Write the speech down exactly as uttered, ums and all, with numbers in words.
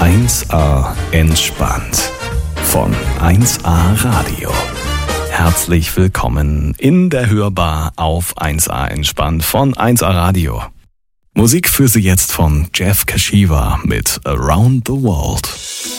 eins A entspannt von eins A Radio. Herzlich willkommen in der Hörbar auf eins A entspannt von eins A Radio. Musik für Sie jetzt von Jeff Kashiwa mit Around the World.